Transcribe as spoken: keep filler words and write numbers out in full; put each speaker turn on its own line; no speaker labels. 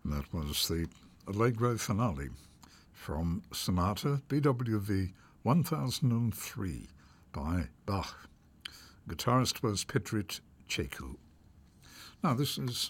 And that was the Allegro finale from Sonata B W V one thousand three by Bach. Guitarist was Petrit Ceku. Now this is